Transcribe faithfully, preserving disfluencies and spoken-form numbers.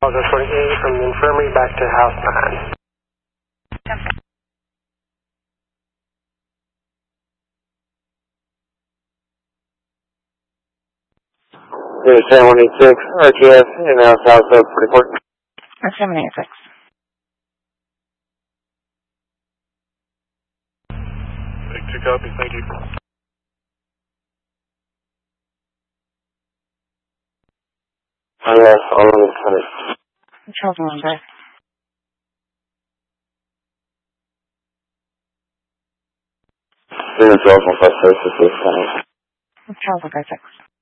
Officer forty-eight from the infirmary back to house nine. Here's seven one eight six, R T S, in the south of forty-four. seven eight six. Take two copies, thank you. Yes, all of the hundred. Charles Munger. Here's twelve one five six, Charles Charles Munger six.